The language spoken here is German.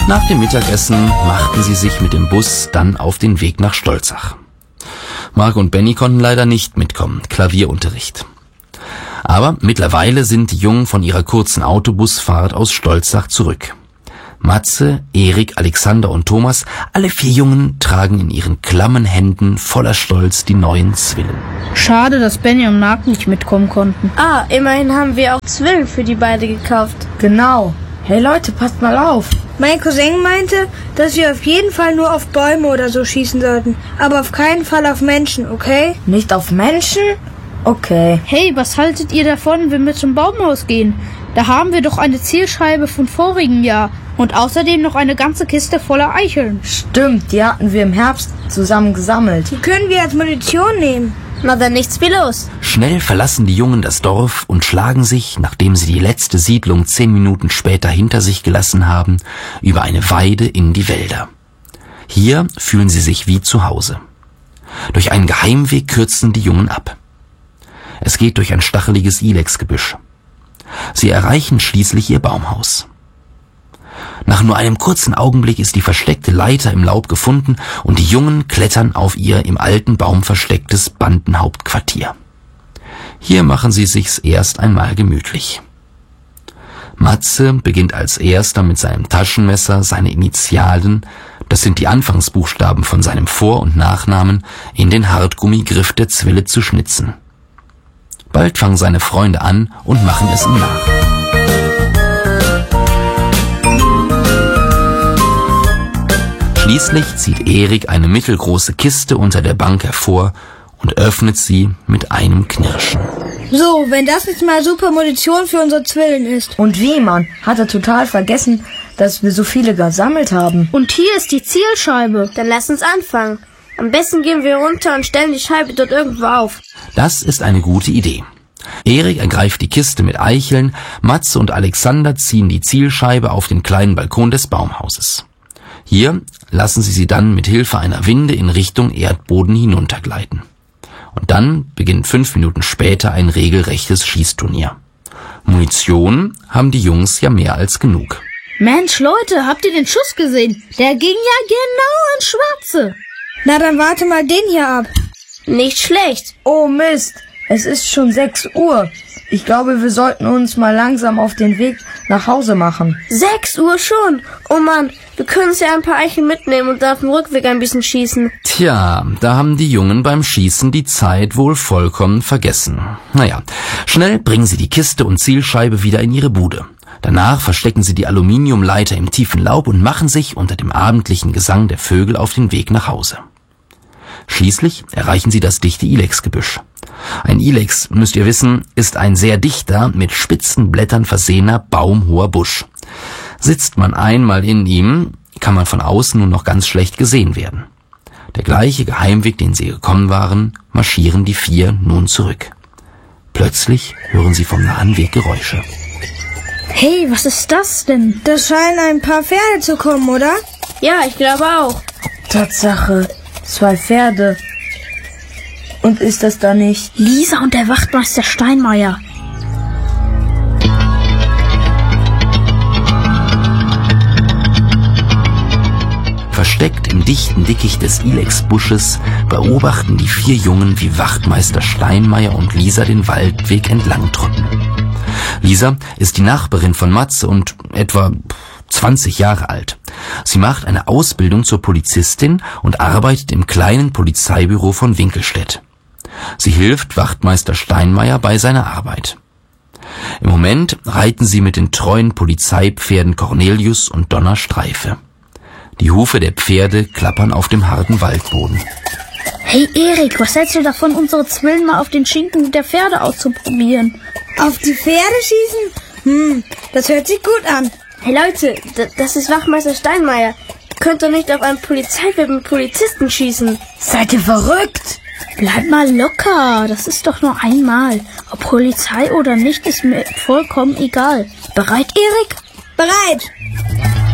Nach dem Mittagessen machten sie sich mit dem Bus dann auf den Weg nach Stolzach. Marc und Benny konnten leider nicht mitkommen, Klavierunterricht. Aber mittlerweile sind die Jungen von ihrer kurzen Autobusfahrt aus Stolzach zurück. Matze, Erik, Alexander und Thomas, alle 4 Jungen tragen in ihren klammen Händen voller Stolz die neuen Zwillen. Schade, dass Benny und Marc nicht mitkommen konnten. Immerhin haben wir auch Zwillen für die beide gekauft. Genau. Hey Leute, passt mal auf. Mein Cousin meinte, dass wir auf jeden Fall nur auf Bäume oder so schießen sollten, aber auf keinen Fall auf Menschen, okay? Nicht auf Menschen? Okay. Hey, was haltet ihr davon, wenn wir zum Baumhaus gehen? Da haben wir doch eine Zielscheibe von vorigem Jahr und außerdem noch eine ganze Kiste voller Eicheln. Stimmt, die hatten wir im Herbst zusammen gesammelt. Die können wir als Munition nehmen. Na dann nichts wie los. Schnell verlassen die Jungen das Dorf und schlagen sich, nachdem sie die letzte Siedlung 10 Minuten später hinter sich gelassen haben, über eine Weide in die Wälder. Hier fühlen sie sich wie zu Hause. Durch einen Geheimweg kürzen die Jungen ab. Es geht durch ein stacheliges Ilexgebüsch. Sie erreichen schließlich ihr Baumhaus. Nach nur einem kurzen Augenblick ist die versteckte Leiter im Laub gefunden und die Jungen klettern auf ihr im alten Baum verstecktes Bandenhauptquartier. Hier machen sie sich's erst einmal gemütlich. Matze beginnt als erster mit seinem Taschenmesser seine Initialen, das sind die Anfangsbuchstaben von seinem Vor- und Nachnamen, in den Hartgummigriff der Zwille zu schnitzen. Bald fangen seine Freunde an und machen es ihm nach. Schließlich zieht Erik eine mittelgroße Kiste unter der Bank hervor und öffnet sie mit einem Knirschen. So, wenn das jetzt mal super Munition für unsere Zwillen ist. Und wie, Mann? Hat er total vergessen, dass wir so viele gesammelt haben. Und hier ist die Zielscheibe. Dann lass uns anfangen. Am besten gehen wir runter und stellen die Scheibe dort irgendwo auf. Das ist eine gute Idee. Erik ergreift die Kiste mit Eicheln, Matze und Alexander ziehen die Zielscheibe auf den kleinen Balkon des Baumhauses. Hier lassen sie dann mit Hilfe einer Winde in Richtung Erdboden hinuntergleiten. Und dann beginnt 5 Minuten später ein regelrechtes Schießturnier. Munition haben die Jungs ja mehr als genug. Mensch, Leute, habt ihr den Schuss gesehen? Der ging ja genau ins Schwarze. Na, dann warte mal den hier ab. Nicht schlecht. Oh Mist, es ist schon 6 Uhr. Ich glaube, wir sollten uns mal langsam auf den Weg nach Hause machen. 6 Uhr schon. Oh Mann, wir können uns ja ein paar Eicheln mitnehmen und dann auf dem Rückweg ein bisschen schießen. Tja, da haben die Jungen beim Schießen die Zeit wohl vollkommen vergessen. Naja, schnell bringen sie die Kiste und Zielscheibe wieder in ihre Bude. Danach verstecken sie die Aluminiumleiter im tiefen Laub und machen sich unter dem abendlichen Gesang der Vögel auf den Weg nach Hause. Schließlich erreichen sie das dichte Ilexgebüsch. Ein Ilex, müsst ihr wissen, ist ein sehr dichter, mit spitzen Blättern versehener, baumhoher Busch. Sitzt man einmal in ihm, kann man von außen nur noch ganz schlecht gesehen werden. Der gleiche Geheimweg, den sie gekommen waren, marschieren die 4 nun zurück. Plötzlich hören sie vom nahen Weg Geräusche. Hey, was ist das denn? Das scheinen ein paar Pferde zu kommen, oder? Ja, ich glaube auch. Tatsache, 2 Pferde. Und ist das da nicht? Lisa und der Wachtmeister Steinmeier. Versteckt im dichten Dickicht des Ilexbusches beobachten die 4 Jungen, wie Wachtmeister Steinmeier und Lisa den Waldweg entlang trotten. Lisa ist die Nachbarin von Matze und etwa 20 Jahre alt. Sie macht eine Ausbildung zur Polizistin und arbeitet im kleinen Polizeibüro von Winkelstedt. Sie hilft Wachtmeister Steinmeier bei seiner Arbeit. Im Moment reiten sie mit den treuen Polizeipferden Cornelius und Donna Streife. Die Hufe der Pferde klappern auf dem harten Waldboden. Hey Erik, was hältst du davon, unsere Zwillen mal auf den Schinken der Pferde auszuprobieren? Auf die Pferde schießen? Das hört sich gut an. Hey Leute, das ist Wachtmeister Steinmeier. Ihr könnt doch nicht auf einen Polizeipferd mit Polizisten schießen. Seid ihr verrückt? Bleib mal locker, das ist doch nur einmal. Ob Polizei oder nicht, ist mir vollkommen egal. Bereit, Erik? Bereit.